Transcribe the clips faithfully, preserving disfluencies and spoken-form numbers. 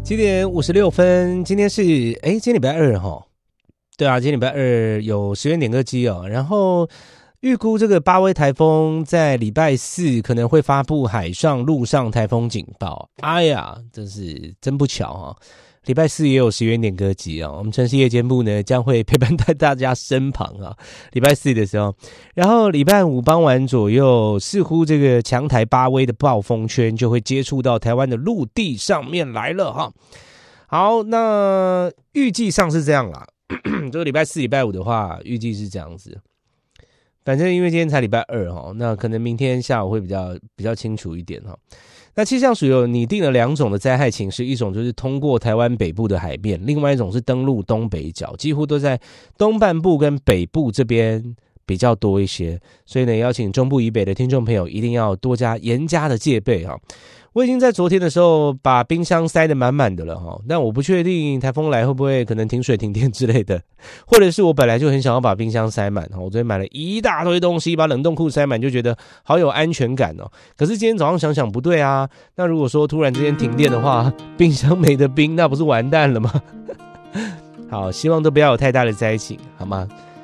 七点五十六分，今天是哎，今天礼拜二哈，对啊，今天礼拜二有十元点歌机哦。然后预估这个八威台风在礼拜四可能会发布海上、陆上台风警报。哎呀，真是真不巧哈、哦！礼拜四也有十元点歌集啊，我们城市夜间部呢将会陪伴在大家身旁啊。礼拜四的时候，然后礼拜五傍晚左右，似乎这个强台八威的暴风圈就会接触到台湾的陆地上面来了哈。好，那预计上是这样啦。这个礼拜四、礼拜五的话，预计是这样子。反正因为今天才礼拜二哈，那可能明天下午会比较比较清楚一点哈。那气象署有拟定了两种的灾害情势，一种就是通过台湾北部的海面，另外一种是登陆东北角，几乎都在东半部跟北部这边比较多一些，所以呢，邀请中部以北的听众朋友一定要多加严加的戒备哈。我已经在昨天的时候把冰箱塞得满满的了哈，但我不确定台风来会不会可能停水停电之类的，或者是我本来就很想要把冰箱塞满哈，我昨天买了一大堆东西，把冷冻库塞满，就觉得好有安全感哦。可是今天早上想想不对啊，那如果说突然之间停电的话，冰箱没得冰，那不是完蛋了吗？好，希望都不要有太大的灾情，好吗？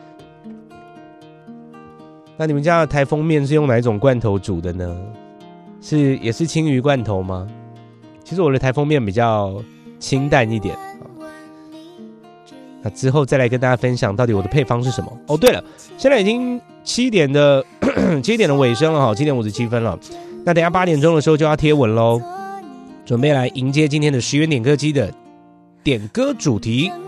那你们家的台风面是用哪一种罐头煮的呢？是也是青鱼罐头吗？其实我的台风面比较清淡一点，那之后再来跟大家分享到底我的配方是什么。哦，对了，现在已经七点的七点的尾声了哈，七点五十七分了。那等一下八点钟的时候就要贴文喽，准备来迎接今天的十元点歌机的点歌主题。